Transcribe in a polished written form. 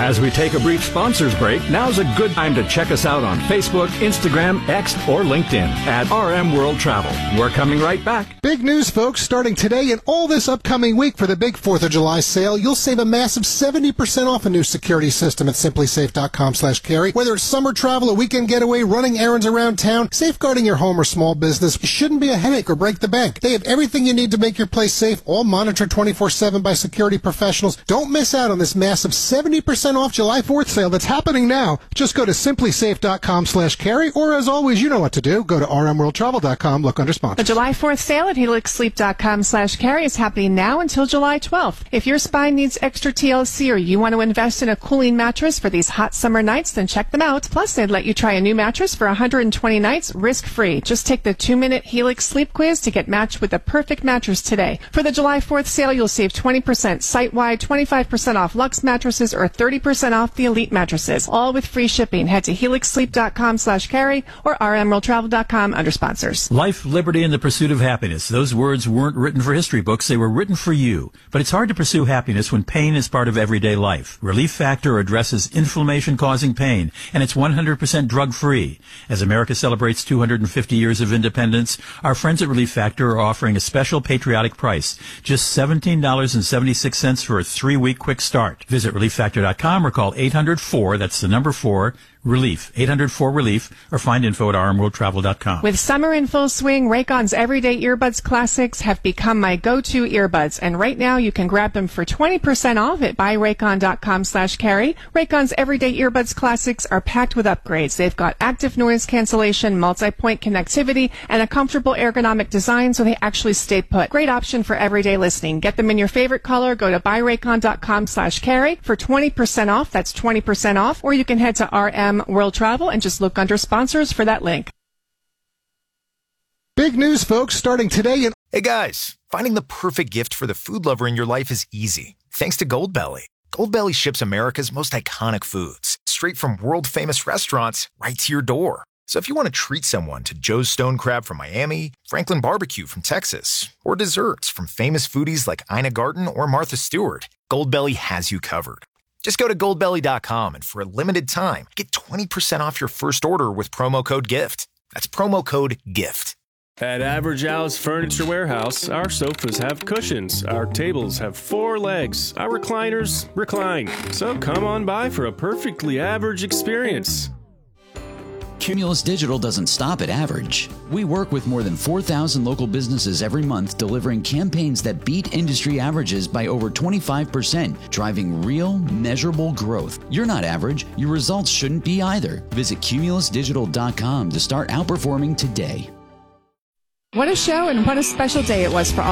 As we take a brief sponsors break, now's a good time to check us out on Facebook, Instagram, X, or LinkedIn at RM World Travel. We're coming right back. Big news, folks. Starting today and all this upcoming week for the big 4th of July sale, you'll save a massive 70% off a new security system at simplysafe.com/carry. Whether it's summer travel, a weekend getaway, running errands around town, safeguarding your home or small business shouldn't be a headache or break the bank. They have everything you need to make your place safe, all monitored 24/7 by security professionals. Don't miss out on this massive 70% off July 4th sale that's happening now. Just go to simplysafe.com/carry, or as always, you know what to do. Go to rmworldtravel.com, look under sponsors. The July 4th sale at helixsleep.com/carry is happening now until July 12th. If your spine needs extra TLC or you want to invest in a cooling mattress for these hot summer nights, then check them out. Plus, they'd let you try a new mattress for 120 nights risk-free. Just take the 2-minute Helix sleep quiz to get matched with the perfect mattress today. For the July 4th sale, you'll save 20% site-wide, 25% off Luxe mattresses, or 30% off the Elite mattresses, all with free shipping. Head to helixsleep.com/carry or rmworldtravel.com under sponsors. Life, liberty, and the pursuit of happiness. Those words weren't written for history books. They were written for you. But it's hard to pursue happiness when pain is part of everyday life. Relief Factor addresses inflammation-causing pain, and it's 100% drug-free. As America celebrates 250 years of independence, our friends at Relief Factor are offering a special patriotic price, just $17.76 for a 3-week quick start. Visit relieffactor.com or call 800-4, that's the number 4, Relief, 800-4-RELIEF, or find info at rmworldtravel.com. With summer in full swing, Raycon's Everyday Earbuds Classics have become my go-to earbuds, and right now you can grab them for 20% off at buyraycon.com/carry. Raycon's Everyday Earbuds Classics are packed with upgrades. They've got active noise cancellation, multi-point connectivity, and a comfortable ergonomic design, so they actually stay put. Great option for everyday listening. Get them in your favorite color. Go to buyraycon.com/carry for 20% off. That's 20% off. Or you can head to RM World Travel and just look under sponsors for that link. Big news, folks, starting today and Hey guys, finding the perfect gift for the food lover in your life is easy, thanks to Goldbelly. Goldbelly ships America's most iconic foods, straight from world-famous restaurants right to your door. So if you want to treat someone to Joe's Stone Crab from Miami, Franklin Barbecue from Texas, or desserts from famous foodies like Ina Garten or Martha Stewart, Goldbelly has you covered. Just go to goldbelly.com and for a limited time, get 20% off your first order with promo code GIFT. That's promo code GIFT. At Average Al's Furniture Warehouse, our sofas have cushions, our tables have 4 legs, our recliners recline. So come on by for a perfectly average experience. Cumulus Digital doesn't stop at average. We work with more than 4,000 local businesses every month, delivering campaigns that beat industry averages by over 25%, driving real, measurable growth. You're not average. Your results shouldn't be either. Visit cumulusdigital.com to start outperforming today. What a show and what a special day it was for all